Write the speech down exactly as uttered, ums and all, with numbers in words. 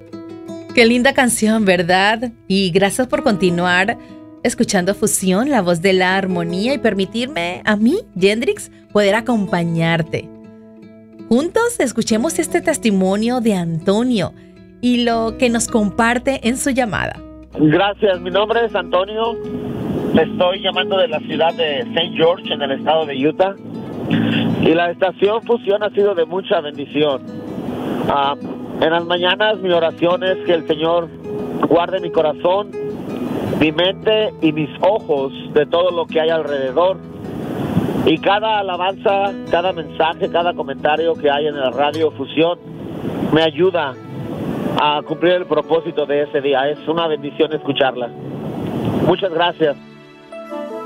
Qué linda canción, ¿verdad? Y gracias por continuar escuchando Fusión, la voz de la armonía, y permitirme a mí, Yendrix, poder acompañarte. Juntos escuchemos este testimonio de Antonio y lo que nos comparte en su llamada. Gracias, mi nombre es Antonio. Te estoy llamando de la ciudad de Saint George, en el estado de Utah. Y la estación Fusión ha sido de mucha bendición. Uh, en las mañanas mi oración es que el Señor guarde mi corazón, mi mente y mis ojos de todo lo que hay alrededor. Y cada alabanza, cada mensaje, cada comentario que hay en la radio Fusión me ayuda a cumplir el propósito de ese día. Es una bendición escucharla. Muchas gracias.